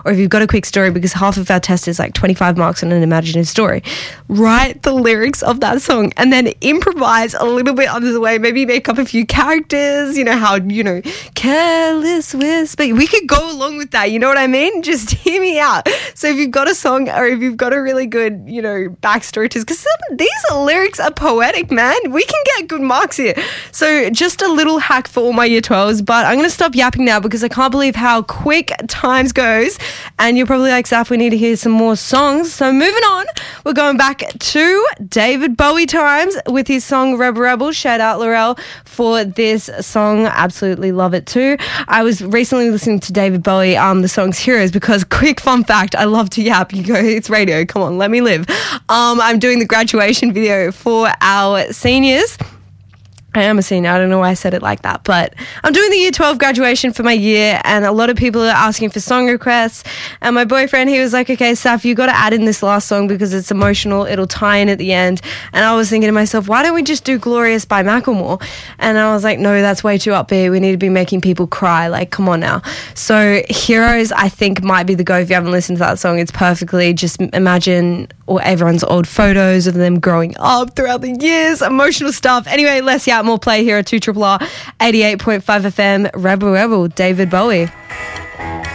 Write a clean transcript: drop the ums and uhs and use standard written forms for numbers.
or if you've got a quick story, because half of our test is like 25 marks on an imaginative story, write the lyrics of that song and then improvise a little bit under the way. Maybe make up a few characters, careless whisper. We could go along with that. You know what I mean? Just hear me out. So if you've got a song or if you've got a really good, backstory to this, because these lyrics are poetic, man. We can get good marks here. So just a little hack for all my year 12s, but I'm going to stop yapping now because I can't believe how quick times goes. And you're probably like, Saf, we need to hear some more songs. So moving on, we're going back to David Bowie times with his song Rebel Rebel. Shout out Laurel for this song. Absolutely love it too. I was recently listening to David Bowie, the song's Heroes, because quick fun fact, I love to yap. You go, it's radio. Come on, let me live. I'm doing the graduation video for our seniors. I am a senior. I don't know why I said it like that, but I'm doing the year 12 graduation for my year, and a lot of people are asking for song requests. And my boyfriend, he was like, okay, Saf, you got to add in this last song because it's emotional. It'll tie in at the end. And I was thinking to myself, why don't we just do Glorious by Macklemore? And I was like, no, that's way too upbeat. We need to be making people cry. Like, come on now. So Heroes, I think, might be the go if you haven't listened to that song. It's perfectly, just imagine everyone's old photos of them growing up throughout the years, emotional stuff. Anyway, let's more play here at 2RRR 88.5 FM. Rebel Rebel, David Bowie.